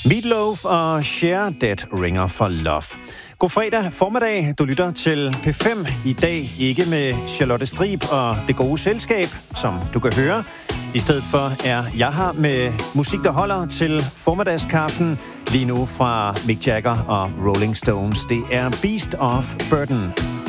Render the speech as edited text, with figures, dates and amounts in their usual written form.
Meatloaf og Cher, Dead Ringer for Love. God fredag formiddag. Du lytter til P5. I dag ikke med Charlotte Strib og Det Gode Selskab, som du kan høre. I stedet for er jeg her med musik, der holder til formiddagskaffen. Lige nu fra Mick Jagger og Rolling Stones. Det er Beast of Burden.